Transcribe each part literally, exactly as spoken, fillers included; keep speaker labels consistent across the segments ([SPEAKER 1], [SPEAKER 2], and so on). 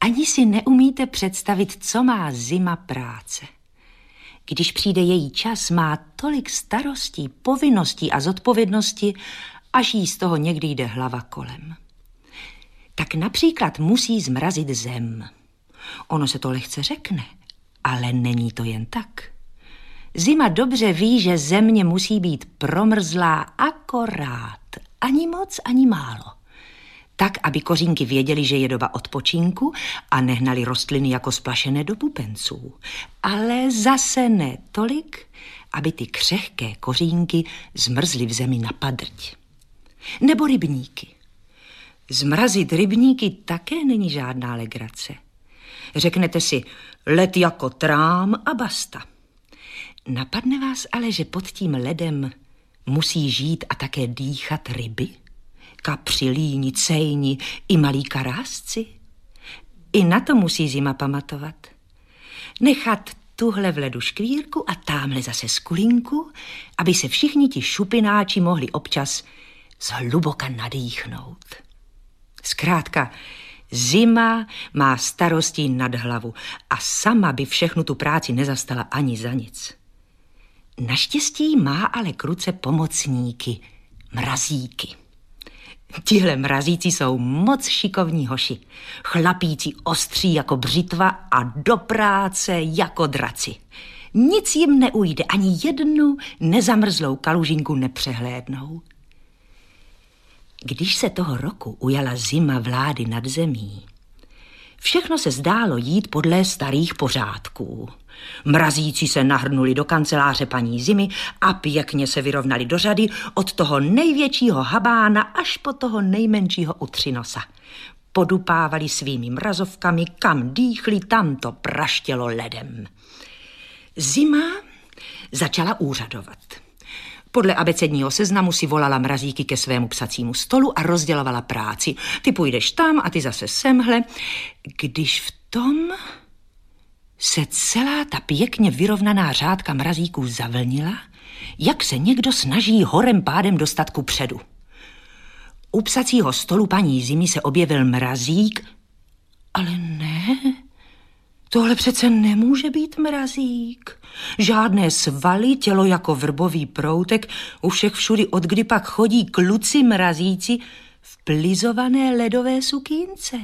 [SPEAKER 1] Ani si neumíte představit, co má zima práce. Když přijde její čas, má tolik starostí, povinností a zodpovědnosti, až jí z toho někdy jde hlava kolem. Tak například musí zmrazit zem. Ono se to lehce řekne, ale není to jen tak. Zima dobře ví, že země musí být promrzlá akorát, ani moc, ani málo. Tak, aby kořínky věděly, že je doba odpočinku a nehnali rostliny jako splašené do pupenců. Ale zase ne tolik, aby ty křehké kořínky zmrzly v zemi na padrť. Nebo rybníky. Zmrazit rybníky také není žádná legrace. Řeknete si, led jako trám a basta. Napadne vás ale, že pod tím ledem musí žít a také dýchat ryby? Kapři, líni, cejni i malí karásci? I na to musí zima pamatovat. Nechat tuhle v ledu škvírku a támhle zase skulinku, aby se všichni ti šupináči mohli občas zhluboka nadýchnout. Zkrátka, zima má starostí nad hlavu a sama by všechnu tu práci nezastala ani za nic. Naštěstí má ale k ruce pomocníky, mrazíky. Tihle mrazíci jsou moc šikovní hoši, chlapíci ostří jako břitva a do práce jako draci. Nic jim neujde, ani jednu nezamrzlou kalužinku nepřehlédnou. Když se toho roku ujala zima vlády nad zemí, všechno se zdálo jít podle starých pořádků. Mrazíci se nahrnuli do kanceláře paní Zimy a pěkně se vyrovnali do řady od toho největšího habána až po toho nejmenšího utřinosa. Podupávali svými mrazovkami, kam dýchli, tam to praštělo ledem. Zima začala úřadovat. Podle abecedního seznamu si volala mrazíky ke svému psacímu stolu a rozdělovala práci. Ty půjdeš tam a ty zase semhle. Když v tom se celá ta pěkně vyrovnaná řádka mrazíků zavlnila, jak se někdo snaží horem pádem dostat ku předu. U psacího stolu paní Zimy se objevil mrazík, ale ne, tohle přece nemůže být mrazík. Žádné svaly, tělo jako vrbový proutek, u všech všudy od kdy pak chodí kluci mrazíci v plizované ledové sukínce.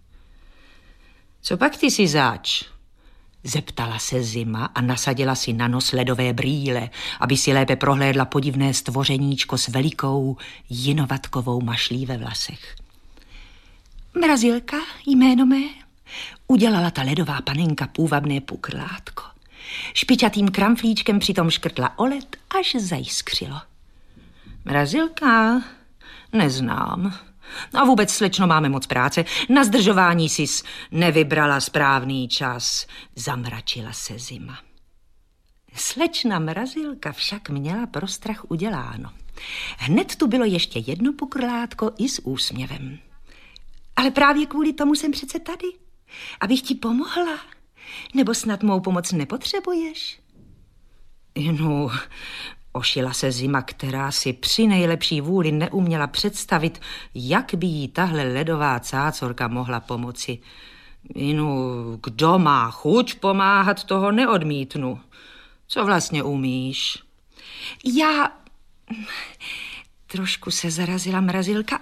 [SPEAKER 1] Co pak ty si zač? Zeptala se Zima a nasadila si na nos ledové brýle, aby si lépe prohlédla podivné stvořeníčko s velikou jinovatkovou mašlí ve vlasech. Mrazilka, jméno mé, udělala ta ledová panenka půvabné pukrlátko. Špičatým kramflíčkem přitom škrtla o led, až zajiskřilo. Mrazilka? Neznám. A vůbec, slečno, máme moc práce. Na zdržování sis nevybrala správný čas. Zamračila se Zima. Slečna Mrazilka však měla pro strach uděláno. Hned tu bylo ještě jedno pukrlátko i s úsměvem. Ale právě kvůli tomu jsem přece tady, abych ti pomohla. Nebo snad mou pomoc nepotřebuješ? No, ošila se Zima, která si při nejlepší vůli neuměla představit, jak by jí tahle ledová cácorka mohla pomoci. No, kdo má chuť pomáhat, toho neodmítnu. Co vlastně umíš? Já... Trošku se zarazila Mrazilka.